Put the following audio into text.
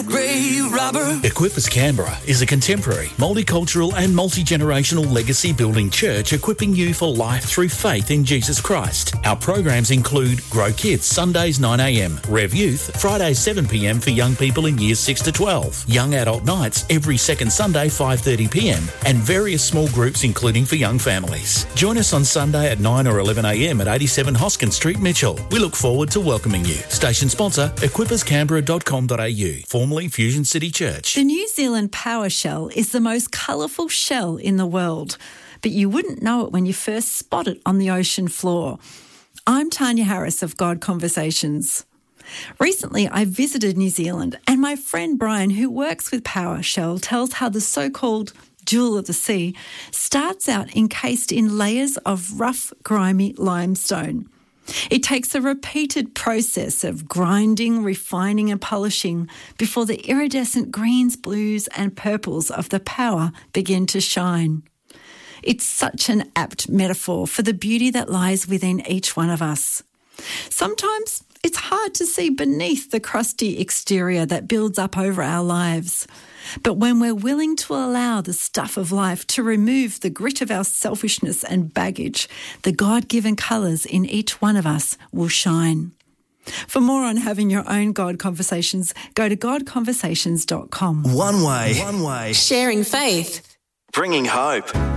grave robber. Equippers Canberra is a contemporary, multicultural and multi-generational legacy building church equipping you for life through faith in Jesus Christ. Our programs include Grow Kids, Sundays 9am, Rev Youth, Fridays 7pm for young people in years 6 to 12, Young Adult Nights every second Sunday 5:30pm, and various small groups including for young families. Join us on Sunday at 9 or 11am at 87 Hoskin Street, Mitchell. We look forward to welcoming you. Station sponsor, equipperscanberra.com.au, formerly Fusion City Church. The New Zealand Power Shell is the most colourful shell in the world, but you wouldn't know it when you first spot it on the ocean floor. I'm Tanya Harris of God Conversations. Recently, I visited New Zealand, and my friend Brian, who works with Power Shell, tells how the so-called jewel of the sea starts out encased in layers of rough, grimy limestone. It takes a repeated process of grinding, refining and polishing before the iridescent greens, blues and purples of the power begin to shine. It's such an apt metaphor for the beauty that lies within each one of us. Sometimes it's hard to see beneath the crusty exterior that builds up over our lives. But when we're willing to allow the stuff of life to remove the grit of our selfishness and baggage, the God-given colours in each one of us will shine. For more on having your own God Conversations, go to godconversations.com. One way. Sharing faith. Bringing hope.